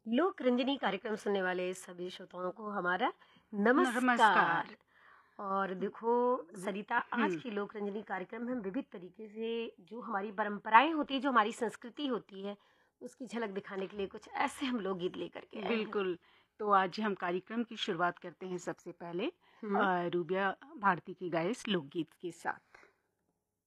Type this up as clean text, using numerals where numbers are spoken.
लोक रंजनी कार्यक्रम सुनने वाले सभी श्रोताओं को हमारा नमस्कार। नमस्कार। और देखो सरिता, आज हुँ, की लोक रंजनी कार्यक्रम में हम विविध तरीके से जो हमारी परंपराएं होती है, जो हमारी संस्कृति होती है, उसकी झलक दिखाने के लिए कुछ ऐसे हम लोकगीत लेकर के आए हैं। बिल्कुल। तो आज हम कार्यक्रम की शुरुआत करते हैं सबसे पहले हम्म। रूबिया भारती की गाए इस लोकगीत के साथ।